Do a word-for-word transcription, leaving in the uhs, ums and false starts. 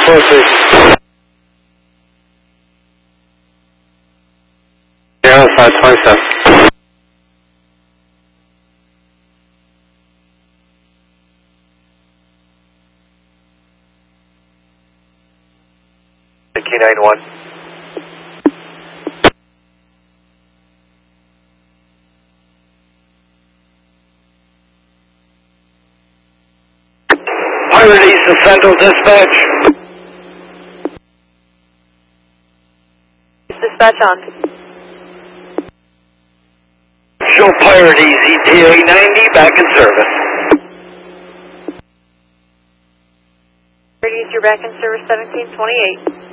four three. zero five twenty-seven. Q nine one. Pirate East to Central Dispatch. Dispatch on. Show Pirate East E T A ninety back in service. Pirate East, you're back in service seventeen twenty-eight.